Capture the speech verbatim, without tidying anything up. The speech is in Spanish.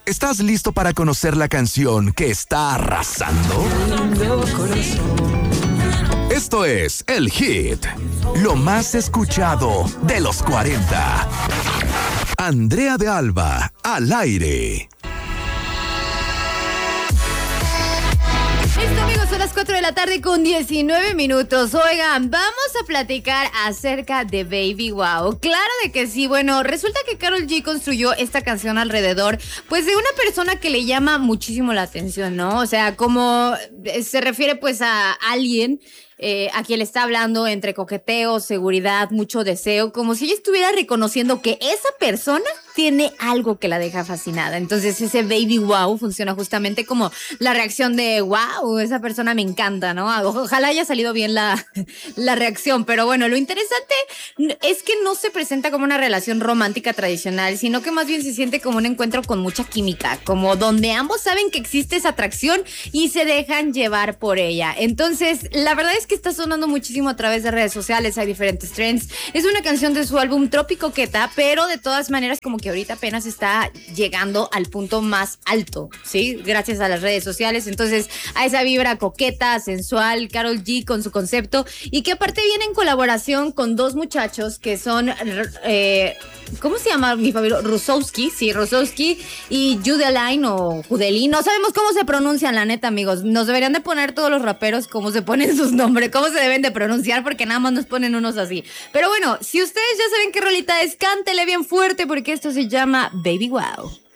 ¿Estás listo para conocer la canción que está arrasando? Esto es El Hit, lo más escuchado de los cuarenta. Andrea de Alba, al aire. Listo, amigos, son las cuatro de la tarde con diecinueve minutos. Oigan, vamos a platicar acerca de Baby Wow. Claro de que sí. Bueno, resulta que Karol G construyó esta canción alrededor, pues, de una persona que le llama muchísimo la atención, ¿no? O sea, como se refiere, pues, a alguien Eh, a quien le está hablando entre coqueteo, seguridad, mucho deseo, como si ella estuviera reconociendo que esa persona tiene algo que la deja fascinada. Entonces ese baby wow funciona justamente como la reacción de wow, esa persona me encanta, ¿no? Ojalá haya salido bien la, la reacción, pero bueno, lo interesante es que no se presenta como una relación romántica tradicional, sino que más bien se siente como un encuentro con mucha química, como donde ambos saben que existe esa atracción y se dejan llevar por ella. Entonces, la verdad es que está sonando muchísimo a través de redes sociales, hay diferentes trends. Es una canción de su álbum Tropicoqueta, pero de todas maneras como que ahorita apenas está llegando al punto más alto, ¿sí? Gracias a las redes sociales. Entonces, a esa vibra coqueta, sensual, Karol G con su concepto, y que aparte viene en colaboración con dos muchachos que son eh, ¿cómo se llama mi favorito? Rusowski, sí, Rusowski y Judeline o Judelín. No sabemos cómo se pronuncian, la neta, amigos. Nos deberían de poner todos los raperos cómo se ponen sus nombres, cómo se deben de pronunciar, porque nada más nos ponen unos así. Pero bueno, si ustedes ya saben qué rolita es, cántele bien fuerte porque esto se llama Baby Wow.